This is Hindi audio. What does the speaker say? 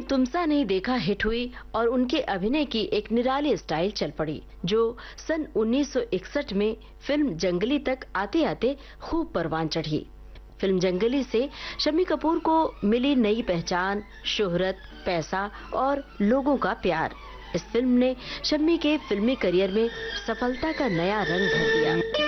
तुमसा नहीं देखा हिट हुई और उनके अभिनय की एक निराली स्टाइल चल पड़ी, जो सन 1961 में फिल्म जंगली तक आते आते खूब परवान चढ़ी। फिल्म जंगली से शम्मी कपूर को मिली नई पहचान, शोहरत, पैसा और लोगों का प्यार। इस फिल्म ने शम्मी के फिल्मी करियर में सफलता का नया रंग भर दिया।